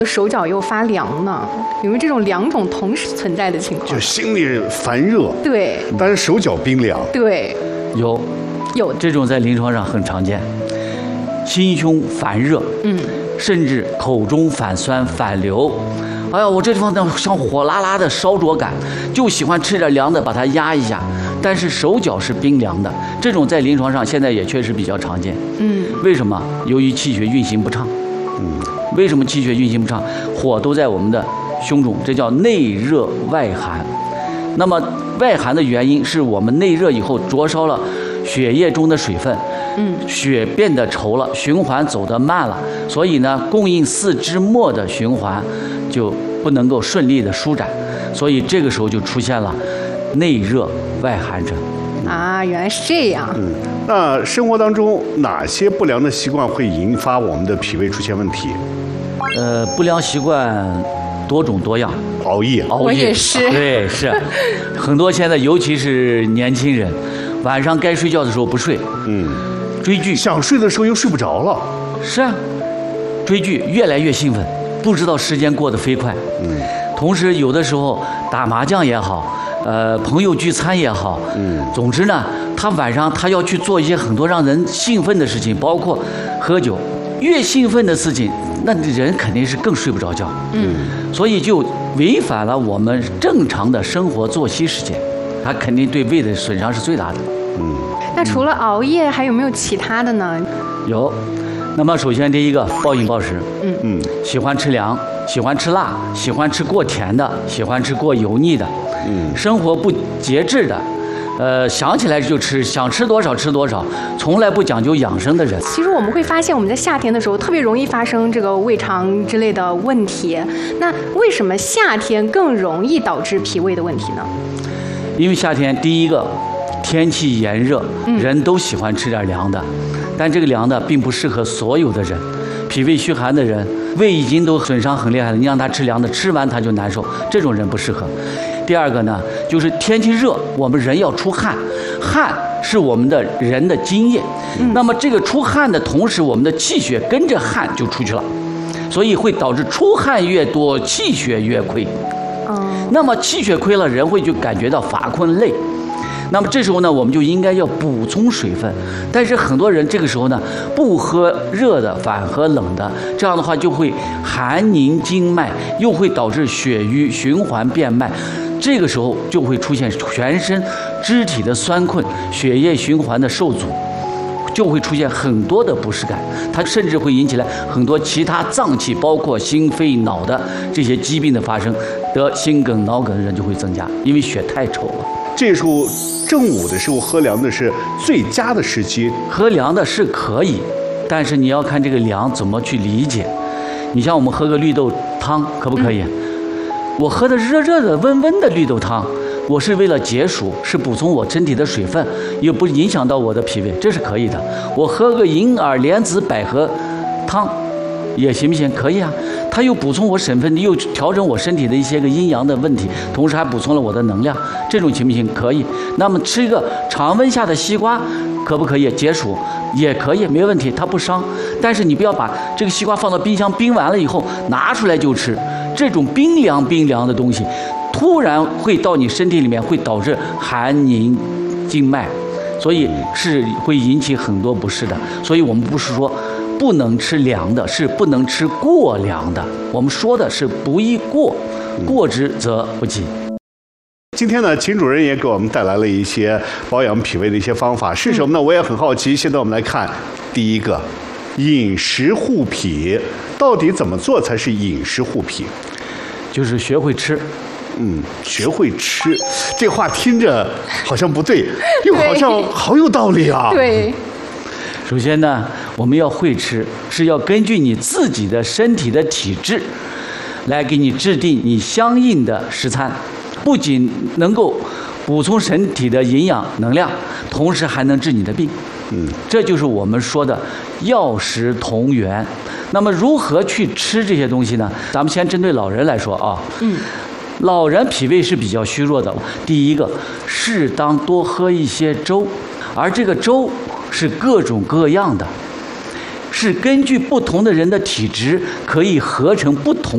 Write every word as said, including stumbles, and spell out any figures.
手脚又发凉呢？有没有这种两种同时存在的情况？ 就心里烦热， 对， 但是手脚冰凉。 对， 有有这种在临床上很常见，心胸烦热， 嗯， 甚至口中反酸反流。哎呀，我这地方像火辣辣的烧灼感，就喜欢吃点凉的把它压一下，但是手脚是冰凉的。这种在临床上现在也确实比较常见。 嗯， 为什么？由于气血运行不畅。 嗯， 为什么气血运行不畅？火都在我们的胸中，这叫内热外寒。那么外寒的原因是我们内热以后灼烧了血液中的水分， 嗯， 血变得稠了，循环走得慢了，所以呢，供应四肢末的循环就不能够顺利的舒展，所以这个时候就出现了内热外寒症。 啊，原来是这样。 嗯，那生活当中哪些不良的习惯会引发我们的脾胃出现问题？ 呃，不良习惯多种多样， 熬夜， 熬夜我也是对，是很多现在尤其是年轻人，晚上该睡觉的时候不睡， 嗯， 追剧， 想睡的时候又睡不着了。 是啊，追剧越来越兴奋，不知道时间过得飞快。 嗯， 同时有的时候打麻将也好，呃，朋友聚餐也好， 嗯， 总之呢，他晚上他要去做一些很多让人兴奋的事情，包括喝酒。越兴奋的事情，那人肯定是更睡不着觉。 嗯， 所以就违反了我们正常的生活作息时间，它肯定对胃的损伤是最大的。 嗯， 那除了熬夜，还有没有其他的呢？ 有，那么首先第一个暴饮暴食， 嗯嗯， 喜欢吃凉，喜欢吃辣，喜欢吃过甜的，喜欢吃过油腻的， 嗯， 生活不节制的，呃，想起来就吃，想吃多少吃多少，从来不讲究养生的人。 其实我们会发现，我们在夏天的时候特别容易发生这个胃肠之类的问题。那为什么夏天更容易导致脾胃的问题呢？ 因为夏天第一个天气炎热，人都喜欢吃点凉的，但这个凉的并不适合所有的人。脾胃虚寒的人，胃已经都损伤很厉害了，你让他吃凉的，吃完他就难受，这种人不适合。第二个呢，就是天气热，我们人要出汗，汗是我们的人的津液。嗯、那么这个出汗的同时，我们的气血跟着汗就出去了，所以会导致出汗越多，气血越亏。 哦， 那么气血亏了，人会就感觉到乏困累。那么这时候呢，我们就应该要补充水分，但是很多人这个时候呢，不喝热的，反喝冷的，这样的话就会寒凝经脉，又会导致血瘀循环变慢，这个时候就会出现全身肢体的酸困，血液循环的受阻，就会出现很多的不适感，它甚至会引起来很多其他脏器，包括心肺脑的这些疾病的发生，得心梗脑梗的人就会增加，因为血太稠了。 这时候正午的时候喝凉的是最佳的时机。 喝凉的是可以，但是你要看这个凉怎么去理解。你像我们喝个绿豆汤可不可以？嗯、我喝的热热的温温的绿豆汤，我是为了解暑，是补充我身体的水分，又不影响到我的脾胃，这是可以的。我喝个银耳莲子百合汤也行不行？可以啊，它又补充我水分，又调整我身体的一些个阴阳的问题，同时还补充了我的能量，这种行不行？可以。那么吃一个常温下的西瓜可不可以解暑？也可以，没问题，它不伤。但是你不要把这个西瓜放到冰箱冰完了以后拿出来就吃，这种冰凉冰凉的东西突然会到你身体里面，会导致寒凝经脉，所以是会引起很多不适的。所以我们不是说不能吃凉的，是不能吃过凉的。我们说的是不宜过，过之则不及。 今天呢，秦主任也给我们带来了一些保养脾胃的一些方法，是什么呢？我也很好奇。现在我们来看第一个，饮食护脾，到底怎么做才是饮食护脾？ 就是学会吃。 嗯，学会吃，这话听着好像不对，又好像好有道理啊。 对。 首先呢，我们要会吃，是要根据你自己的身体的体质，来给你制定你相应的食餐，不仅能够补充身体的营养能量，同时还能治你的病。 嗯， 这就是我们说的药食同源。那么如何去吃这些东西呢？咱们先针对老人来说啊， 嗯， 老人脾胃是比较虚弱的。第一个，适当多喝一些粥，而这个粥是各种各样的，是根据不同的人的体质可以合成不同